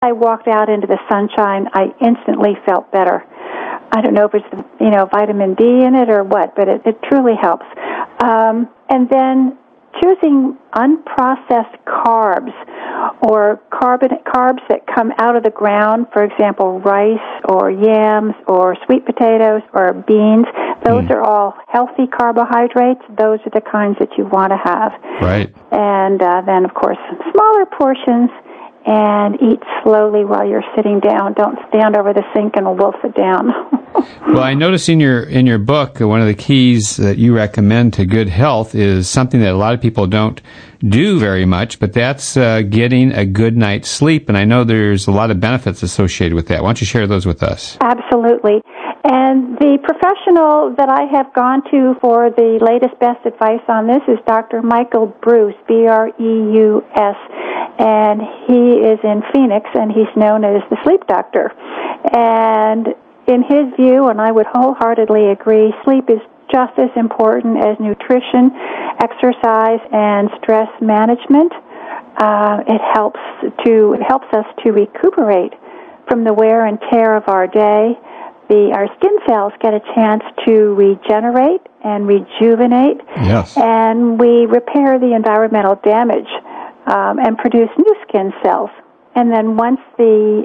I walked out into the sunshine, I instantly felt better. I don't know if it's, vitamin D in it or what, but it truly helps. And then choosing unprocessed carbs or carbs that come out of the ground, for example, rice or yams or sweet potatoes or beans, those are all healthy carbohydrates. Those are the kinds that you want to have. Right. And then, of course, smaller portions, and eat slowly while you're sitting down. Don't stand over the sink and wolf it down. Well, I noticed in your book, one of the keys that you recommend to good health is something that a lot of people don't do very much, but that's getting a good night's sleep. And I know there's a lot of benefits associated with that. Why don't you share those with us? Absolutely. And the professional that I have gone to for the latest best advice on this is Dr. Michael Breus, B-R-E-U-S, and he is in Phoenix, and he's known as the sleep doctor. And in his view, and I would wholeheartedly agree, sleep is just as important as nutrition, exercise, and stress management. It helps us to recuperate from the wear and tear of our day. Our skin cells get a chance to regenerate and rejuvenate, yes, and we repair the environmental damage and produce new skin cells. And then once we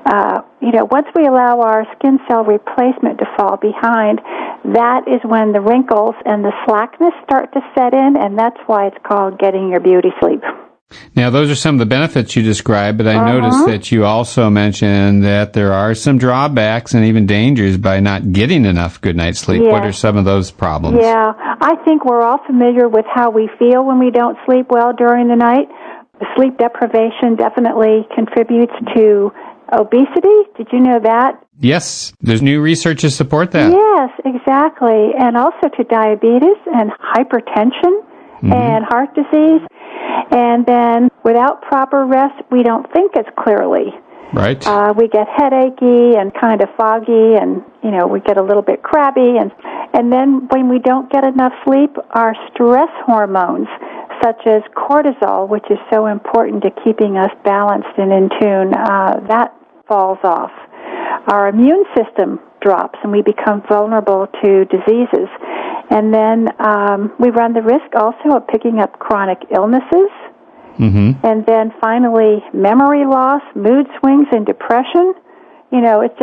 allow our skin cell replacement to fall behind, that is when the wrinkles and the slackness start to set in, and that's why it's called getting your beauty sleep. Now, those are some of the benefits you described, but I noticed that you also mentioned that there are some drawbacks and even dangers by not getting enough good night's sleep. Yes. What are some of those problems? Yeah, I think we're all familiar with how we feel when we don't sleep well during the night. The sleep deprivation definitely contributes to obesity. Did you know that? Yes, there's new research to support that. Yes, exactly. And also to diabetes and hypertension and heart disease. And then without proper rest, we don't think as clearly. Right. We get headachy and kind of foggy, and, we get a little bit crabby. And then when we don't get enough sleep, our stress hormones, such as cortisol, which is so important to keeping us balanced and in tune, that falls off. Our immune system drops, and we become vulnerable to diseases. And then we run the risk also of picking up chronic illnesses. And then finally, memory loss, mood swings, and depression. It's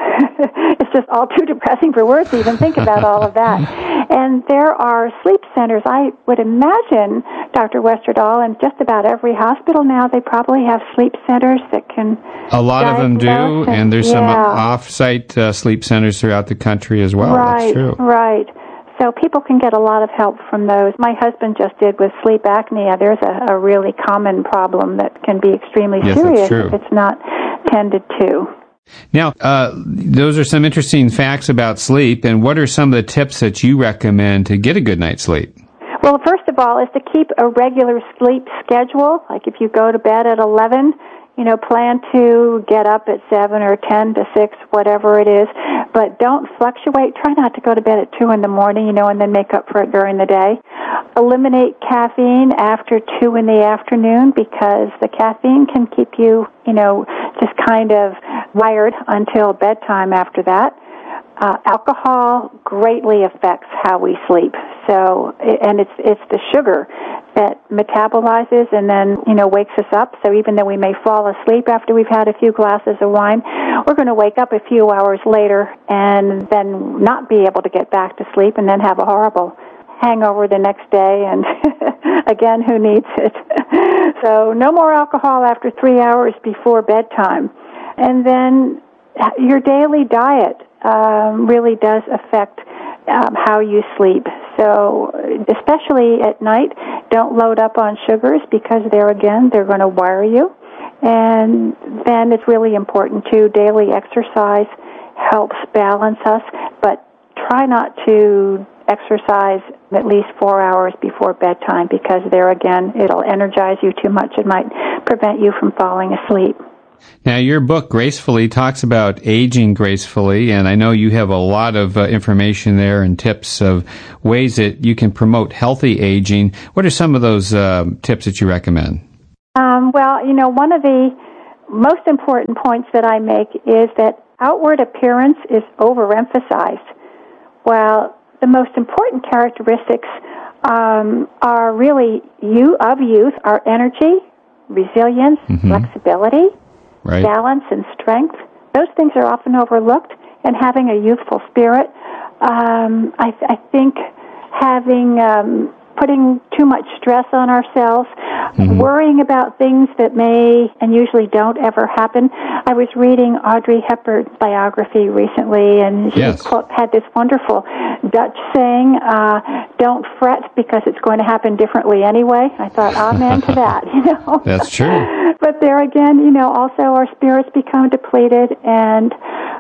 just all too depressing for words to even think about all of that. And there are sleep centers. I would imagine, Dr. Westerdahl, in just about every hospital now, they probably have sleep centers that can A lot of them do, and there's some off-site sleep centers throughout the country as well. Right, that's true. Right. So people can get a lot of help from those. My husband just did with sleep apnea. There's a really common problem that can be extremely serious if it's not tended to. Now, those are some interesting facts about sleep, and what are some of the tips that you recommend to get a good night's sleep? Well, first of all, is to keep a regular sleep schedule. Like if you go to bed at 11, plan to get up at 7 or 10 to 6, whatever it is. But don't fluctuate. Try not to go to bed at 2 in the morning, and then make up for it during the day. Eliminate caffeine after 2 in the afternoon, because the caffeine can keep you, just kind of wired until bedtime after that. Alcohol greatly affects how we sleep. So, and it's the sugar that metabolizes and then, wakes us up. So even though we may fall asleep after we've had a few glasses of wine, we're going to wake up a few hours later and then not be able to get back to sleep and then have a horrible hangover the next day. And again, who needs it? So no more alcohol after 3 hours before bedtime. And then your daily diet really does affect how you sleep. So especially at night, don't load up on sugars, because they're going to wire you. And then it's really important too, daily exercise helps balance us, but try not to exercise at least 4 hours before bedtime, because it'll energize you too much. It might prevent you from falling asleep. Now, your book, Gracefully, talks about aging gracefully, and I know you have a lot of information there and tips of ways that you can promote healthy aging. What are some of those tips that you recommend? Well, one of the most important points that I make is that outward appearance is overemphasized, while the most important characteristics are really youth are energy, resilience, flexibility, balance, and strength. Those things are often overlooked, and having a youthful spirit. I think having putting too much stress on ourselves, worrying about things that may and usually don't ever happen. I was reading Audrey Hepburn's biography recently, and she had this wonderful Dutch saying, "Don't fret because it's going to happen differently anyway." I thought, amen to that, That's true. But there again, also our spirits become depleted, and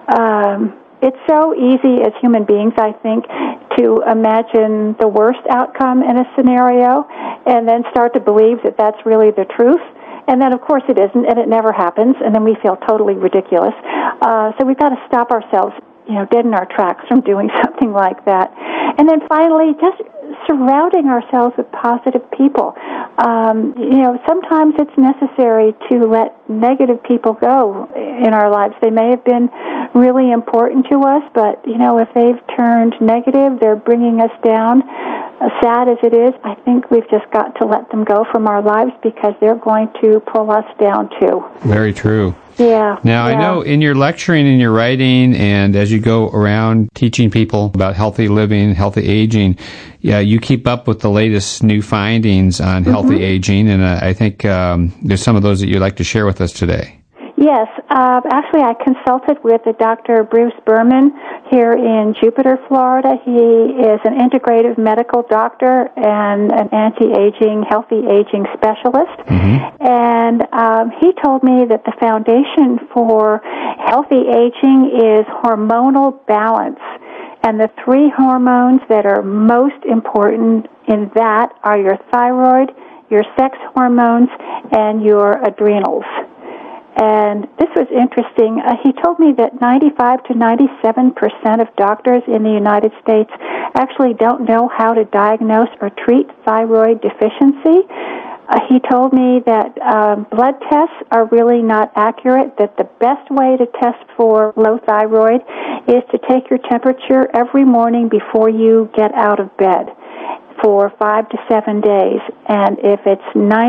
it's so easy as human beings, I think, to imagine the worst outcome in a scenario and then start to believe that that's really the truth. And then, of course, it isn't, and it never happens, and then we feel totally ridiculous. So we've got to stop ourselves, dead in our tracks from doing something like that. And then finally, just surrounding ourselves with positive people. Sometimes it's necessary to let negative people go in our lives. They may have been really important to us, but, if they've turned negative, they're bringing us down. As sad as it is, I think we've just got to let them go from our lives because they're going to pull us down too. Very true. Yeah. Now, I know in your lecturing, in your writing, and as you go around teaching people about healthy living, healthy aging, you keep up with the latest new findings on healthy aging, and I think there's some of those that you'd like to share with us today. Yes. Actually, I consulted with a Dr. Bruce Berman here in Jupiter, Florida. He is an integrative medical doctor and an anti-aging, healthy aging specialist. And he told me that the foundation for healthy aging is hormonal balance. And the three hormones that are most important in that are your thyroid, your sex hormones, and your adrenals. And this was interesting. He told me that 95 to 97% of doctors in the United States actually don't know how to diagnose or treat thyroid deficiency. He told me that blood tests are really not accurate, that the best way to test for low thyroid is to take your temperature every morning before you get out of bed for 5 to 7 days. And if it's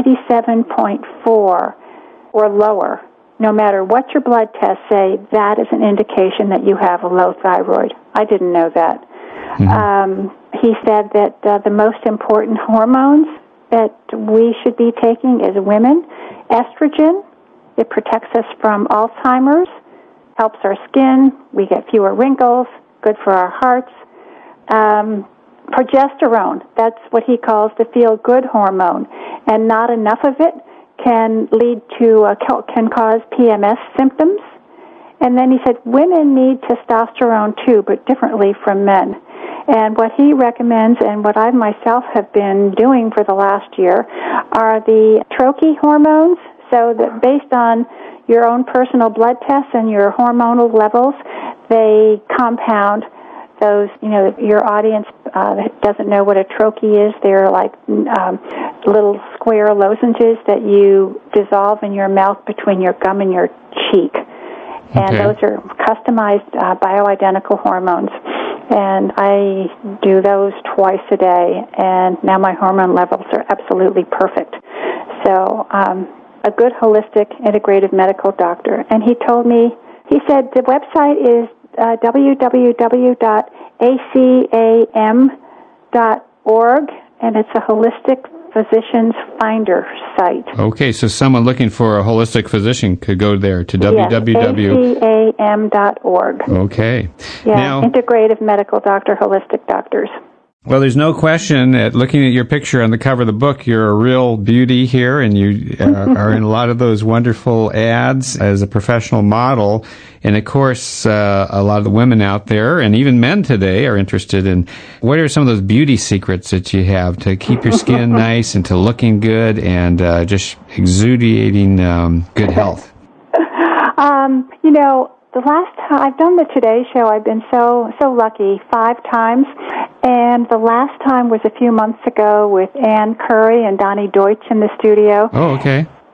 97.4 or lower, no matter what your blood tests say, that is an indication that you have a low thyroid. I didn't know that. He said that the most important hormones that we should be taking as women, estrogen, it protects us from Alzheimer's, helps our skin, we get fewer wrinkles, good for our hearts. Progesterone, that's what he calls the feel-good hormone, and not enough of it can lead to, can cause PMS symptoms. And then he said women need testosterone too, but differently from men. And what he recommends, and what I myself have been doing for the last year, are the troche hormones. So that based on your own personal blood tests and your hormonal levels, they compound those, your audience doesn't know what a troche is. They're like little square lozenges that you dissolve in your mouth between your gum and your cheek. And those are customized bioidentical hormones. And I do those twice a day, and now my hormone levels are absolutely perfect. So a good holistic integrative medical doctor. And he told me, he said the website is www.acam.org, and it's a holistic physician's finder site. Okay, so someone looking for a holistic physician could go there to acam.org. Okay. Yeah, now, integrative medical doctor, holistic doctors. Well, there's no question that looking at your picture on the cover of the book, you're a real beauty here, and you are in a lot of those wonderful ads as a professional model. And of course, a lot of the women out there, and even men today, are interested in what are some of those beauty secrets that you have to keep your skin nice and to looking good and just exudating good health. The last time I've done the Today Show, I've been so lucky 5 times, and the last time was a few months ago with Ann Curry and Donnie Deutsch in the studio. Oh, okay.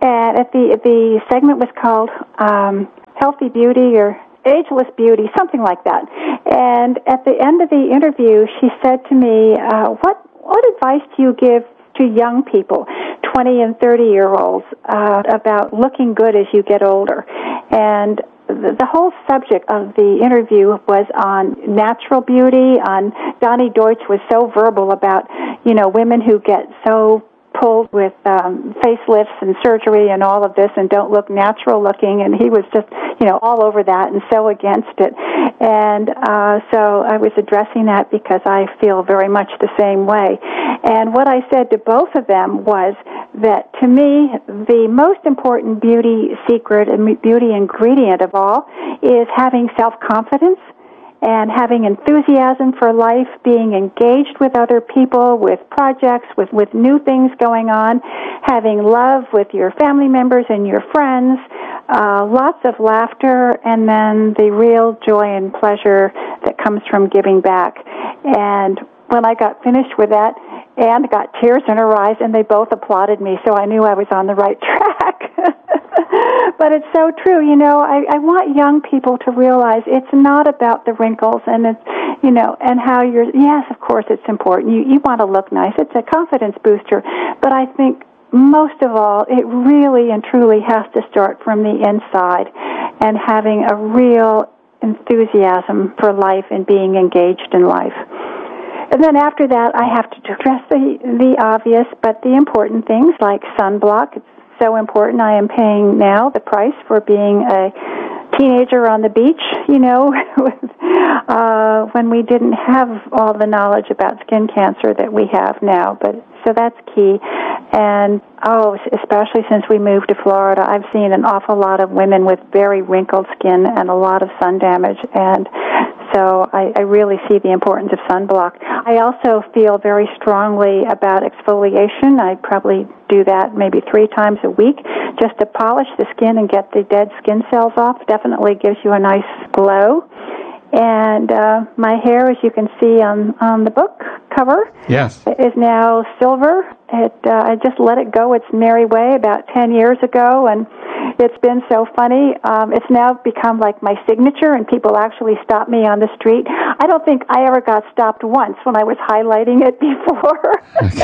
And the segment was called Healthy Beauty or Ageless Beauty, something like that. And at the end of the interview, she said to me, what advice do you give to young people, 20 and 30-year-olds, about looking good as you get older? And the whole subject of the interview was on natural beauty. Donnie Deutsch was so verbal about, women who get so pulled with facelifts and surgery and all of this and don't look natural looking, and he was just, all over that and so against it. And so I was addressing that because I feel very much the same way. And what I said to both of them was that, to me, the most important beauty secret and beauty ingredient of all is having self-confidence and having enthusiasm for life, being engaged with other people, with projects, with new things going on, having love with your family members and your friends, lots of laughter, and then the real joy and pleasure that comes from giving back. And when I got finished with that, Anne got tears in her eyes, and they both applauded me, so I knew I was on the right track. But it's so true. I want young people to realize it's not about the wrinkles and it's, and how yes, of course it's important. You want to look nice. It's a confidence booster. But I think most of all, it really and truly has to start from the inside and having a real enthusiasm for life and being engaged in life. And then after that, I have to address the obvious, but the important things like sunblock. It's so important. I am paying now the price for being a teenager on the beach, when we didn't have all the knowledge about skin cancer that we have now. But so that's key. And, especially since we moved to Florida, I've seen an awful lot of women with very wrinkled skin and a lot of sun damage. And so I really see the importance of sunblock. I also feel very strongly about exfoliation. I probably do that maybe 3 times a week just to polish the skin and get the dead skin cells off. Definitely gives you a nice glow. And my hair, as you can see on the book cover, yes, is now silver. I just let it go its merry way about 10 years ago, and it's been so funny. It's now become like my signature, and people actually stop me on the street. I don't think I ever got stopped once when I was highlighting it before.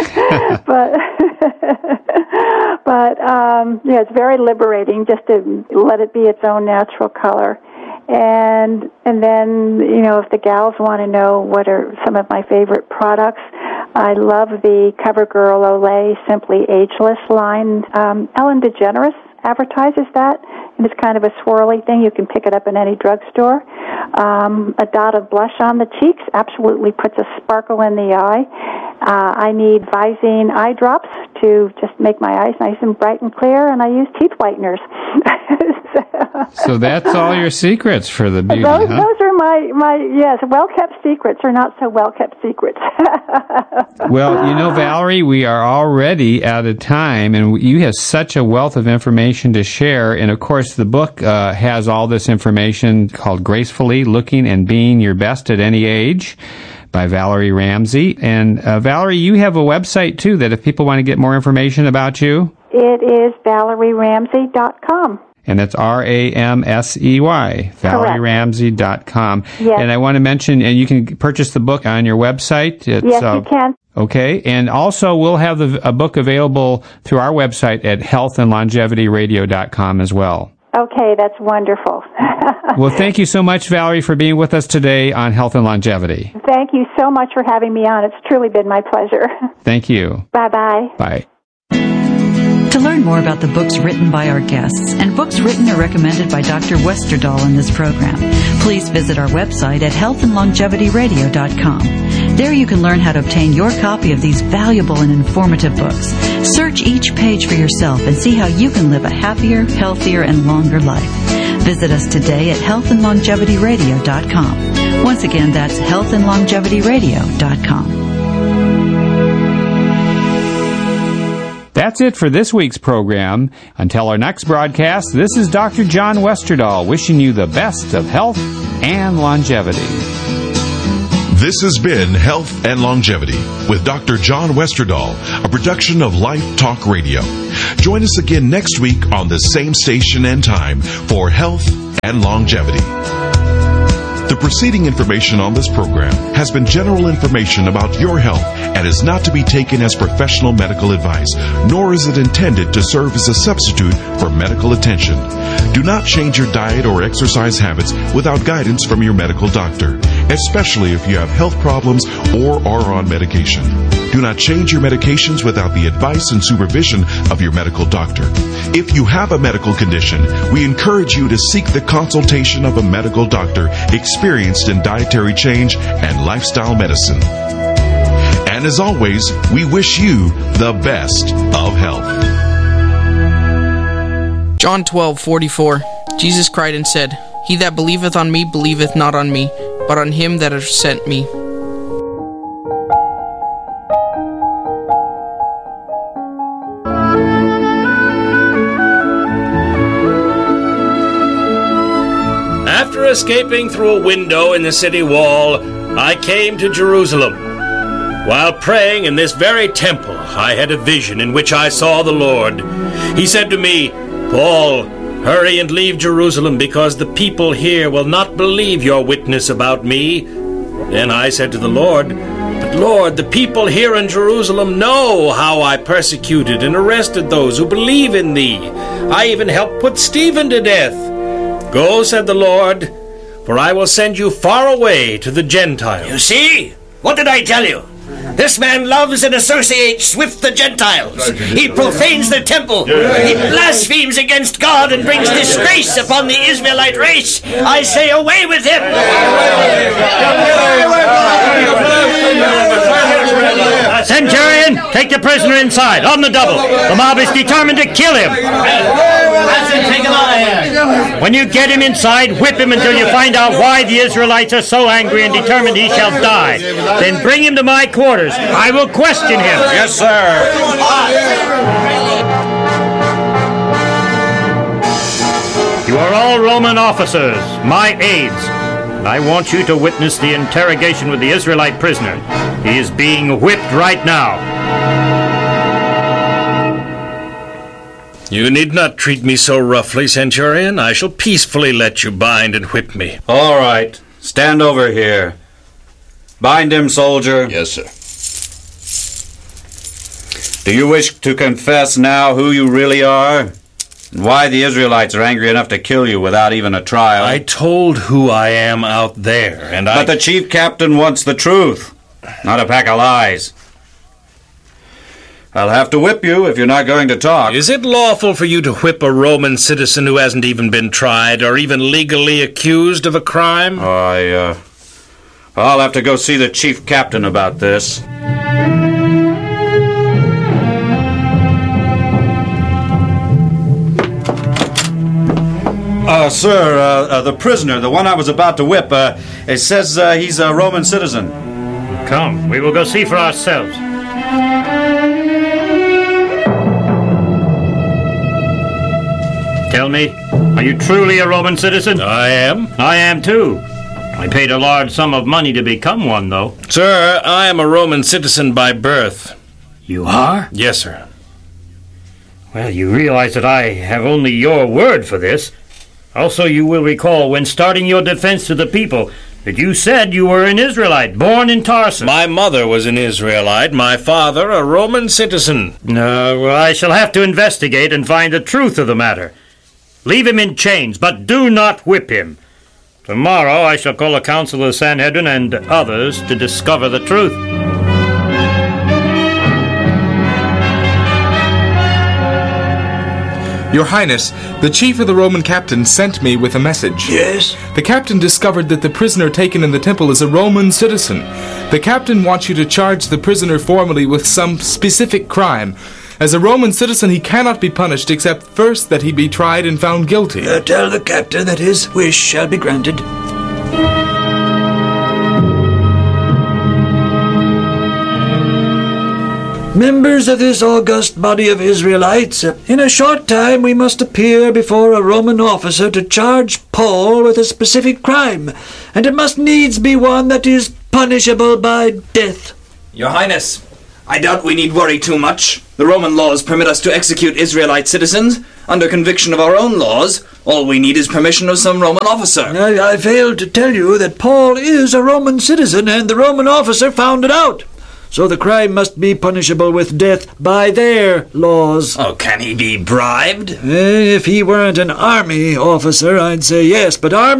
but it's very liberating just to let it be its own natural color. And then, if the gals want to know what are some of my favorite products, I love the CoverGirl Olay Simply Ageless line. Ellen DeGeneres advertises that, and it's kind of a swirly thing. You can pick it up in any drugstore. A dot of blush on the cheeks absolutely puts a sparkle in the eye. I need Visine eye drops to just make my eyes nice and bright and clear, and I use teeth whiteners. So that's all your secrets for the beauty, Those are my well-kept secrets, or not so well-kept secrets. Well, Valerie, we are already out of time, and you have such a wealth of information to share. And, of course, the book has all this information called Gracefully Looking and Being Your Best at Any Age by Valerie Ramsey. And, Valerie, you have a website, too, that if people want to get more information about you? It is ValerieRamsey.com. And that's Ramsey, ValerieRamsey.com. Yes. And I want to mention, and you can purchase the book on your website. Yes, you can. Okay. And also, we'll have a book available through our website at healthandlongevityradio.com as well. Okay, that's wonderful. Well, thank you so much, Valerie, for being with us today on Health and Longevity. Thank you so much for having me on. It's truly been my pleasure. Thank you. Bye-bye. Bye. To learn more about the books written by our guests and books written or recommended by Dr. Westerdahl in this program, please visit our website at healthandlongevityradio.com. There you can learn how to obtain your copy of these valuable and informative books. Search each page for yourself and see how you can live a happier, healthier, and longer life. Visit us today at healthandlongevityradio.com. Once again, that's healthandlongevityradio.com. That's it for this week's program. Until our next broadcast, this is Dr. John Westerdahl wishing you the best of health and longevity. This has been Health and Longevity with Dr. John Westerdahl, a production of Life Talk Radio. Join us again next week on the same station and time for Health and Longevity. The preceding information on this program has been general information about your health and is not to be taken as professional medical advice, nor is it intended to serve as a substitute for medical attention. Do not change your diet or exercise habits without guidance from your medical doctor, especially if you have health problems or are on medication. Do not change your medications without the advice and supervision of your medical doctor. If you have a medical condition, we encourage you to seek the consultation of a medical doctor experienced in dietary change and lifestyle medicine. And as always, we wish you the best of health. John 12:44. Jesus cried and said, He that believeth on me believeth not on me, but on him that hath sent me. After escaping through a window in the city wall, I came to Jerusalem. While praying in this very temple, I had a vision in which I saw the Lord. He said to me, Paul, hurry and leave Jerusalem, because the people here will not believe your witness about me. Then I said to the Lord, But Lord, the people here in Jerusalem know how I persecuted and arrested those who believe in thee. I even helped put Stephen to death. Go, said the Lord, for I will send you far away to the Gentiles. You see? What did I tell you? This man loves and associates with the Gentiles. He profanes the temple. He blasphemes against God and brings disgrace upon the Israelite race. I say, away with him! Centurion, take the prisoner inside, on the double. The mob is determined to kill him. When you get him inside, whip him until you find out why the Israelites are so angry and determined he shall die. Then bring him to my quarters. I will question him. Yes, sir. You are all Roman officers, my aides. I want you to witness the interrogation with the Israelite prisoner. He is being whipped right now. You need not treat me so roughly, Centurion. I shall peacefully let you bind and whip me. All right. Stand over here. Bind him, soldier. Yes, sir. Do you wish to confess now who you really are? And why the Israelites are angry enough to kill you without even a trial? I told who I am out there, But the chief captain wants the truth, not a pack of lies. I'll have to whip you if you're not going to talk. Is it lawful for you to whip a Roman citizen who hasn't even been tried or even legally accused of a crime? I'll have to go see the chief captain about this. Sir, the prisoner, the one I was about to whip, it says he's a Roman citizen. Come, we will go see for ourselves. Tell me, are you truly a Roman citizen? I am. I am too. I paid a large sum of money to become one, though. Sir, I am a Roman citizen by birth. You are? Yes, sir. Well, you realize that I have only your word for this. Also, you will recall when starting your defense to the people that you said you were an Israelite, born in Tarsus. My mother was an Israelite, my father a Roman citizen. Well, I shall have to investigate and find the truth of the matter. Leave him in chains, but do not whip him. Tomorrow I shall call a council of the Sanhedrin and others to discover the truth. Your Highness, the chief of the Roman captain sent me with a message. Yes? The captain discovered that the prisoner taken in the temple is a Roman citizen. The captain wants you to charge the prisoner formally with some specific crime. As a Roman citizen, he cannot be punished except first that he be tried and found guilty. Tell the captain that his wish shall be granted. Members of this august body of Israelites, in a short time we must appear before a Roman officer to charge Paul with a specific crime, and it must needs be one that is punishable by death. Your Highness, I doubt we need worry too much. The Roman laws permit us to execute Israelite citizens. Under conviction of our own laws, all we need is permission of some Roman officer. I failed to tell you that Paul is a Roman citizen, and the Roman officer found it out. So the crime must be punishable with death by their laws. Oh, can he be bribed? If he weren't an army officer, I'd say yes, but army